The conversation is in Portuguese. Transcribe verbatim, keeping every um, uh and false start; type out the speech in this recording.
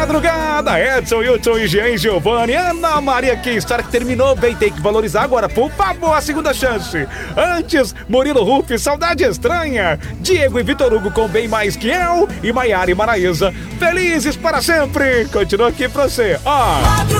madrugada, Edson, Hilton, Jean, Giovanni, Ana Maria, que história que terminou bem, tem que valorizar agora, por favor, a segunda chance. Antes, Murilo Ruff, Saudade Estranha, Diego e Vitor Hugo com Bem Mais Que Eu e Maiara e Maraísa, felizes para sempre. Continua aqui pra você, ó.